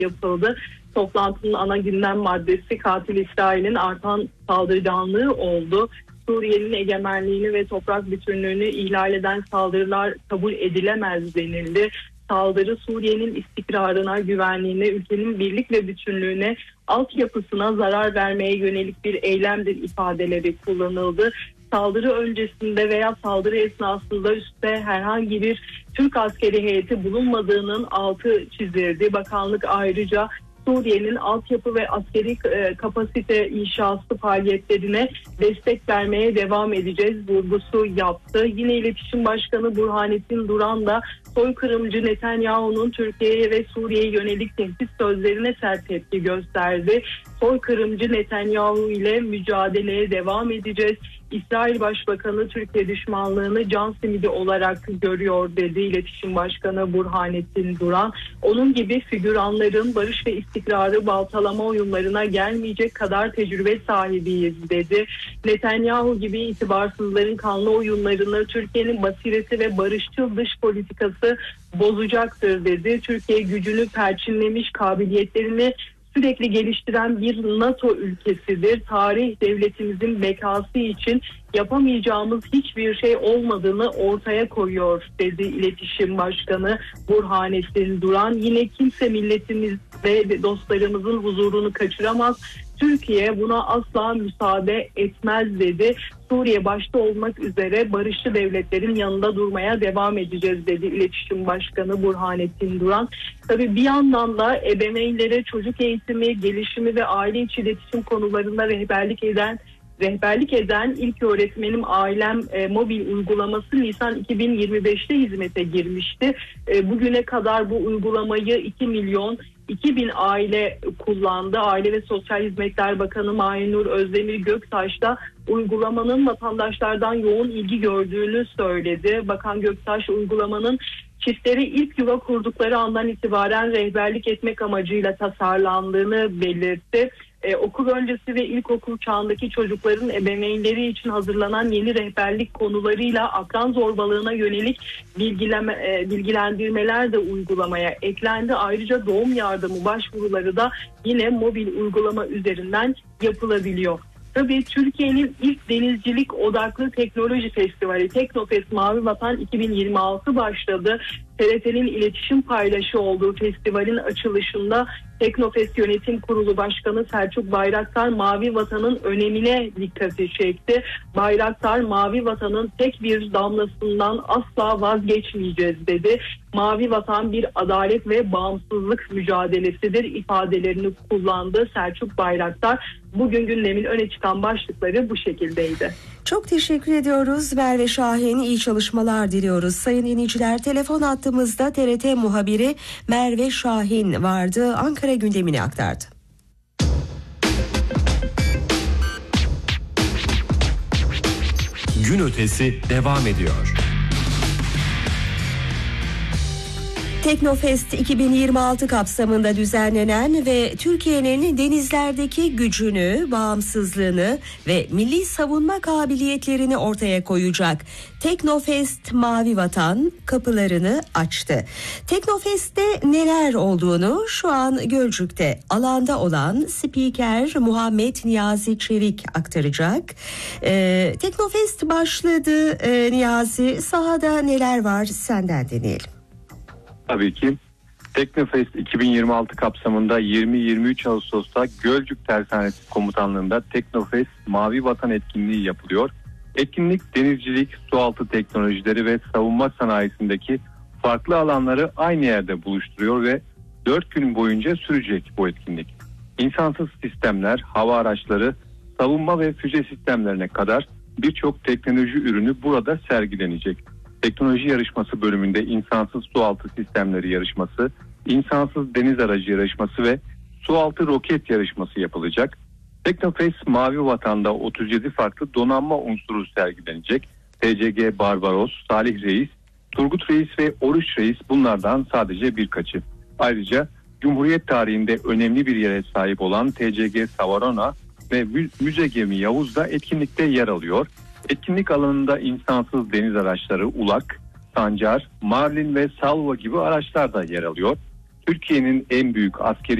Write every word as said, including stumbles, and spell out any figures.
yapıldı. Toplantının ana gündem maddesi katil İsrail'in artan saldırganlığı oldu. Suriye'nin egemenliğini ve toprak bütünlüğünü ihlal eden saldırılar kabul edilemez denildi. Saldırı Suriye'nin istikrarına, güvenliğine, ülkenin birlik ve bütünlüğüne, altyapısına zarar vermeye yönelik bir eylemdir ifadeleri kullanıldı. Saldırı öncesinde veya saldırı esnasında üstte herhangi bir Türk askeri heyeti bulunmadığının altı çizildi. Bakanlık ayrıca Suriye'nin altyapı ve askeri kapasite inşası faaliyetlerine destek vermeye devam edeceğiz vurgusu yaptı. Yine İletişim Başkanı Burhanettin Duran da soykırımcı Netanyahu'nun Türkiye'ye ve Suriye'ye yönelik tehdit sözlerine sert tepki gösterdi. Soykırımcı Netanyahu ile mücadeleye devam edeceğiz. İsrail Başbakanı Türkiye düşmanlığını can simidi olarak görüyor dedi İletişim Başkanı Burhanettin Duran. Onun gibi figüranların barış ve istikrarı baltalama oyunlarına gelmeyecek kadar tecrübe sahibiyiz dedi. Netanyahu gibi itibarsızların kanlı oyunlarını Türkiye'nin basireti ve barışçıl dış politikası bozacaktır dedi. Türkiye gücünü perçinlemiş, kabiliyetlerini sürekli geliştiren bir NATO ülkesidir. Tarih devletimizin bekası için yapamayacağımız hiçbir şey olmadığını ortaya koyuyor dedi İletişim Başkanı Burhanettin Duran. Yine kimse milletimiz ve dostlarımızın huzurunu kaçıramaz. Türkiye buna asla müsaade etmez dedi. Suriye başta olmak üzere barışçı devletlerin yanında durmaya devam edeceğiz dedi İletişim Başkanı Burhanettin Duran. Tabii bir yandan da ebeveynlere çocuk eğitimi, gelişimi ve aile içi iletişim konularında rehberlik eden Rehberlik eden İlk Öğretmenim Ailem e, mobil uygulaması Nisan iki bin yirmi beşte hizmete girmişti. E, bugüne kadar bu uygulamayı iki milyon iki bin aile kullandı. Aile ve Sosyal Hizmetler Bakanı Mahinur Özdemir Göktaş da uygulamanın vatandaşlardan yoğun ilgi gördüğünü söyledi. Bakan Göktaş uygulamanın çiftleri ilk yuva kurdukları andan itibaren rehberlik etmek amacıyla tasarlandığını belirtti. Ee, okul öncesi ve ilkokul çağındaki çocukların ebeveynleri için hazırlanan yeni rehberlik konularıyla akran zorbalığına yönelik bilgileme, e, bilgilendirmeler de uygulamaya eklendi. Ayrıca doğum yardımı başvuruları da yine mobil uygulama üzerinden yapılabiliyor. Tabii Türkiye'nin ilk denizcilik odaklı teknoloji festivali Teknofest Mavi Vatan iki bin yirmi altı başladı. T R T'nin iletişim paylaşı olduğu festivalin açılışında Teknofest Yönetim Kurulu Başkanı Selçuk Bayraktar Mavi Vatan'ın önemine dikkati çekti. Bayraktar Mavi Vatan'ın tek bir damlasından asla vazgeçmeyeceğiz dedi. Mavi Vatan bir adalet ve bağımsızlık mücadelesidir ifadelerini kullandı Selçuk Bayraktar. Bugün gündemin öne çıkan başlıkları bu şekildeydi. Çok teşekkür ediyoruz Merve Şahin, iyi çalışmalar diliyoruz. Sayın dinleyiciler, telefon hattımızda T R T muhabiri Merve Şahin vardı. Ankara gündemini aktardı. Gün ötesi devam ediyor. Teknofest iki bin yirmi altı kapsamında düzenlenen ve Türkiye'nin denizlerdeki gücünü, bağımsızlığını ve milli savunma kabiliyetlerini ortaya koyacak Teknofest Mavi Vatan kapılarını açtı. Teknofest'te neler olduğunu şu an Gölcük'te alanda olan spiker Muhammed Niyazi Çevik aktaracak. Ee, Teknofest başladı. Ee, Niyazi, sahada neler var senden dinleyelim. Tabii ki. Teknofest iki bin yirmi altı kapsamında yirmi yirmi üç Ağustos'ta Gölcük Tersanesi Komutanlığı'nda Teknofest Mavi Vatan etkinliği yapılıyor. Etkinlik denizcilik, sualtı teknolojileri ve savunma sanayisindeki farklı alanları aynı yerde buluşturuyor ve dört gün boyunca sürecek bu etkinlik. İnsansız sistemler, hava araçları, savunma ve füze sistemlerine kadar birçok teknoloji ürünü burada sergilenecek. Teknoloji yarışması bölümünde insansız sualtı sistemleri yarışması, insansız deniz aracı yarışması ve sualtı roket yarışması yapılacak. Teknofest Mavi Vatan'da otuz yedi farklı donanma unsuru sergilenecek. T C G Barbaros, Salih Reis, Turgut Reis ve Oruç Reis bunlardan sadece birkaçı. Ayrıca Cumhuriyet tarihinde önemli bir yere sahip olan T C G Savarona ve müze gemi Yavuz da etkinlikte yer alıyor. Etkinlik alanında insansız deniz araçları Ulak, Sancar, Marlin ve Salva gibi araçlar da yer alıyor. Türkiye'nin en büyük askeri